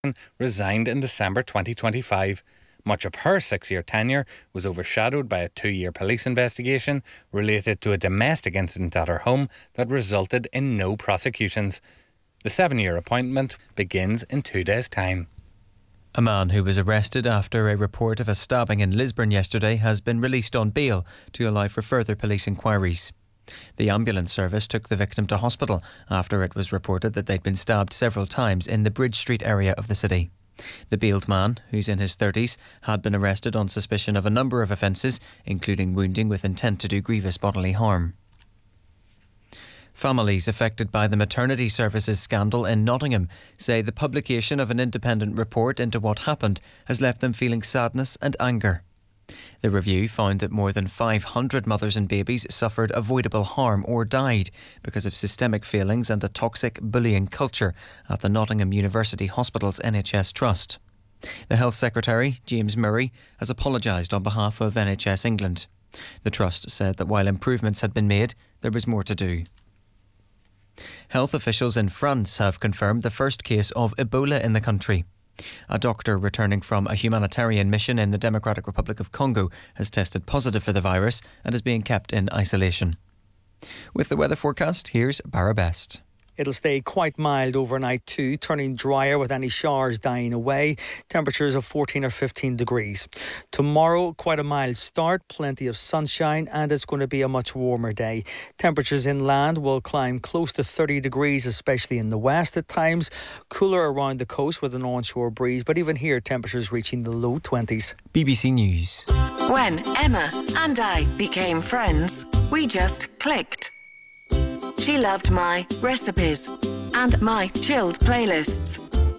resigned in December 2025. Much of her 6-year tenure was overshadowed by a 2-year police investigation related to a domestic incident at her home that resulted in no prosecutions. The 7-year appointment begins in 2 days' time. A man who was arrested after a report of a stabbing in Lisburn yesterday has been released on bail to allow for further police inquiries. The ambulance service took the victim to hospital after it was reported that they'd been stabbed several times in the Bridge Street area of the city. The bailed man, who's in his 30s, had been arrested on suspicion of a number of offences, including wounding with intent to do grievous bodily harm. Families affected by the maternity services scandal in Nottingham say the publication of an independent report into what happened has left them feeling sadness and anger. The review found that more than 500 mothers and babies suffered avoidable harm or died because of systemic failings and a toxic bullying culture at the Nottingham University Hospital's NHS Trust. The Health Secretary, James Murray, has apologised on behalf of NHS England. The Trust said that while improvements had been made, there was more to do. Health officials in France have confirmed the first case of Ebola in the country. A doctor returning from a humanitarian mission in the Democratic Republic of Congo has tested positive for the virus and is being kept in isolation. With the weather forecast, here's Barra Best. It'll stay quite mild overnight too, turning drier with any showers dying away. Temperatures of 14 or 15 degrees. Tomorrow, quite a mild start, plenty of sunshine, and it's going to be a much warmer day. Temperatures inland will climb close to 30 degrees, especially in the west at times. Cooler around the coast with an onshore breeze, but even here, temperatures reaching the low 20s. BBC News. When Emma and I became friends, we just clicked. She loved my recipes and my chilled playlists.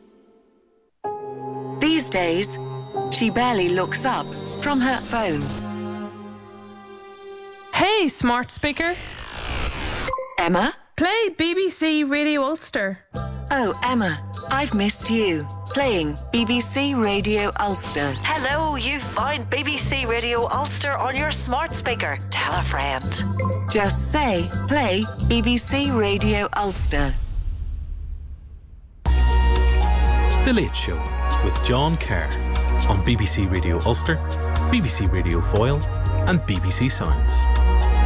These days, she barely looks up from her phone. Hey, smart speaker. Emma? Play BBC Radio Ulster. Oh, Emma, I've missed you. Playing BBC Radio Ulster. Hello, you found BBC Radio Ulster on your smart speaker. Tell a friend. Just say, play BBC Radio Ulster. The Late Show with John Kerr on BBC Radio Ulster, BBC Radio Foyle and BBC Sounds.